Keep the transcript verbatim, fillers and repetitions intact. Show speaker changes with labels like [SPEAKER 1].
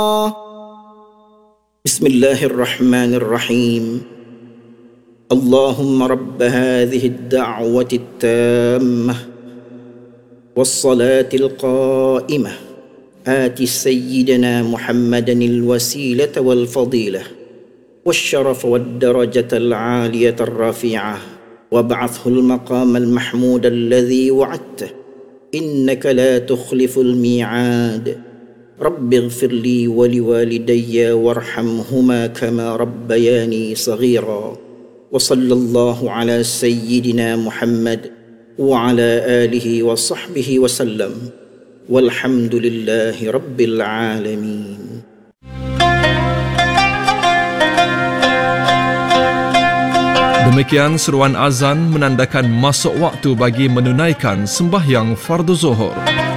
[SPEAKER 1] بسم الله الرحمن الرحيم اللهم رب هذه الدعوة التامة والصلاة القائمة آت سيدنا محمدا الوسيلة والفضيلة والشرف والدرجة العالية الرفيعة وابعثه المقام المحمود الذي وعدته إنك لا تخلف الميعاد رب اغفر لي ولوالدي وارحمهما كما ربياني صغيرا وصلى الله على سيدنا محمد وعلى آله وصحبه وسلم والحمد لله رب العالمين.
[SPEAKER 2] Demikian seruan azan menandakan masuk waktu bagi menunaikan sembahyang fardu zuhur.